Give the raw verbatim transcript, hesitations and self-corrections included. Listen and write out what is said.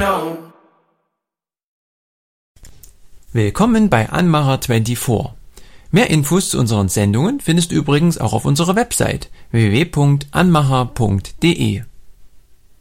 know. Willkommen bei Anmacher vierundzwanzig. Mehr Infos zu unseren Sendungen findest du übrigens auch auf unserer Website w w w punkt anmacher punkt d e.